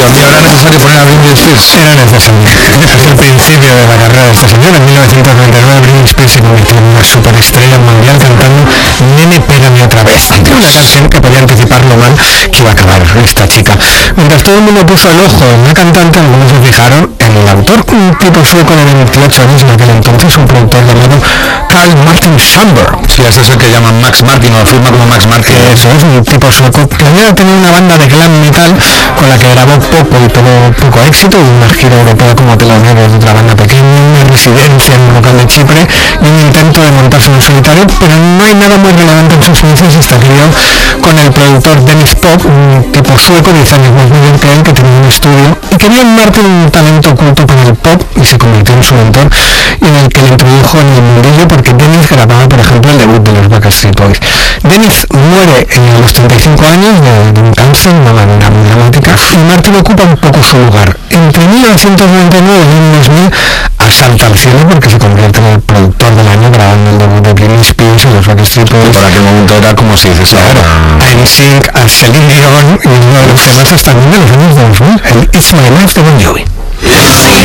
¿Y ahora es necesario poner a Britney Spears? Era necesario. Desde el principio de la carrera de esta señora, en 1999, Britney Spears se convirtió en una superestrella mundial cantando Nene Pégame otra vez, una canción que podía anticipar lo mal que iba a acabar esta chica. Mientras todo el mundo puso el ojo en la cantante, algunos se fijaron en el autor, un tipo sueco de 28 años en aquel entonces, un productor llamado Carl Martin Sandberg. Sí, ese es el que llaman Max Martin, o lo firma como Max Martin. Eso es, un tipo sueco que había tenido una banda de glam metal con la que grabó poco y tuvo poco éxito, y una gira europea como telonero de otra banda pequeña, una residencia en un local de Chipre y un intento de montarse en solitario, pero no hay nada muy relevante en sus inicios hasta que dio con el productor Dennis Pop, un tipo sueco 10 años más mayor que él, que tenía un estudio y que vio en Martin un talento oculto para el pop y se convirtió en su mentor, y en el que le introdujo en el mundillo, porque Dennis grababa, por ejemplo, el debut de los Backstreet Boys. Dennis muere a los 35 años de un cáncer, una manera muy dramática, y Martin ocupa un poco su lugar. Entre 1999 y 2000 asalta al cielo porque se convierte en el productor del año grabando el debut de Britney Spears y los Backstreet Boys. Por aquel momento era como si dices a NSYNC, a Celine Dion, y uno de los temas hasta de los años 2000, el It's My Life de Bon Jovi.